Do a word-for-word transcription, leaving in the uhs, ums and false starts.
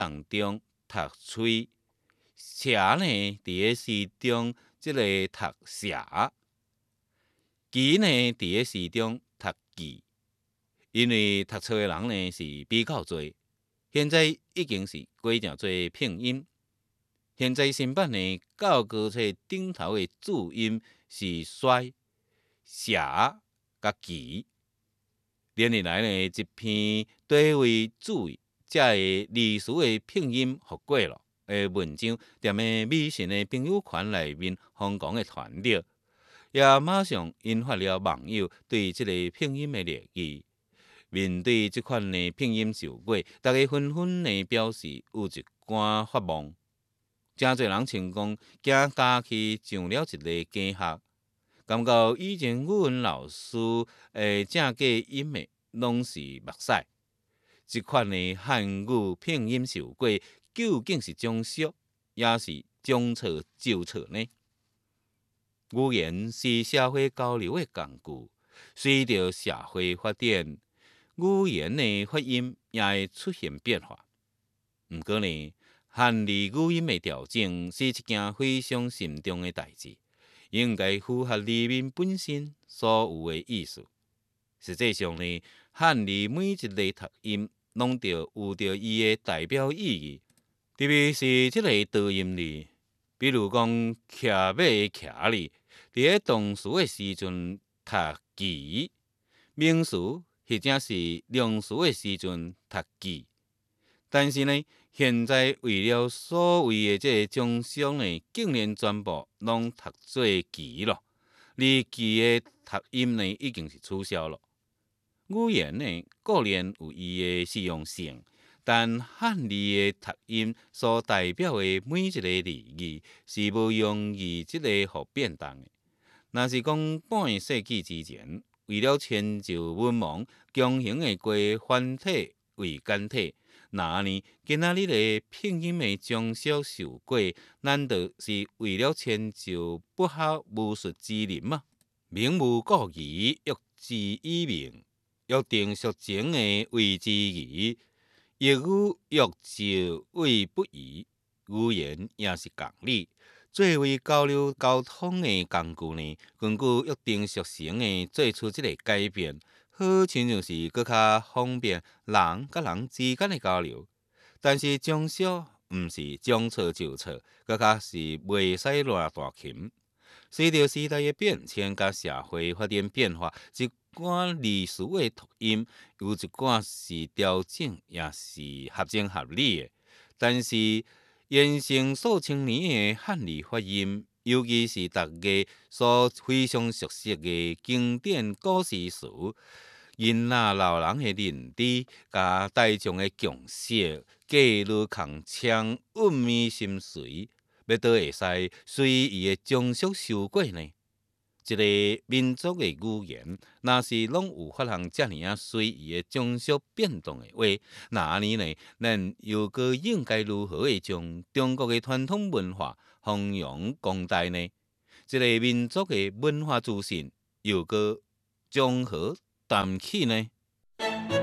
当中读喙，蛇呢伫个诗中即个读蛇，鸡呢伫个诗中读鸡。因为读册的人呢是比较多，现在已经是过诚做拼音。现在新版的教科书顶头的注音是衰、蛇甲鸡。连日来呢，一篇对为注意这个字词的拼音学过了的文章，踮喺美神的朋友圈内面疯狂的传热，也马上引发了网友对这个拼音的热议。面对这款的拼音受过，大家纷纷的表示有一寡发梦。真侪人成功惊家去上了一个假学，感觉以前语文老师诶正假音的拢是目屎。这款的汉语拼音受过，究竟是中俗，也是将错就错呢？语言是社会交流的工具，随着社会发展，语言的发音也会出现变化。不过呢，汉字语音的调整是一件非常慎重的代志，应该符合字面本身所有的意思。实际上呢，汉字每一个读音拢着有着伊的代表意义，特别是这个多音字，比如讲骑马的骑字，伫个动词的时阵读骑，名词或者是量词的时阵读记。但是呢，现在为了所谓的这个中俗呢，竟然全部拢读做记了，而记的读音呢已经是取消了。语言呢固然有伊的实用性，但汉字的读音所代表的每一个字义是无容易即个互变动的。若是讲半世纪之前，为了迁就文盲，强行的过繁体为简体。那呢，今仔日的拼音的中俗受过，难道是为了迁就不学无术之人吗？名无故义，欲知以明；欲定俗情的谓之义，一语欲就谓不义。语言也是共理，作为交流沟通的工具呢，根据约定俗成的做出这个改变。好亲像是搁较方便人甲人之间的交流，但是中俗毋是将错就错，搁较是袂使乱大琴。随着时代的变迁甲社会发展变化，一寡字词的读音有一寡是调整，也是合情合理的。但是沿承数千年的汉字发音，尤其是大家所非常熟悉的经典古诗词，囡仔老人的认知，甲大众的共识，假如空腔韵味心髓，要倒会使随伊的中俗受过呢？一个民族的语言，若是拢有法通遮尔啊随伊的中俗变动的话，那呢呢，咱又搁应该如何的将中国的传统文化弘扬光大呢？一个民族的文化自信又搁从何谈起呢？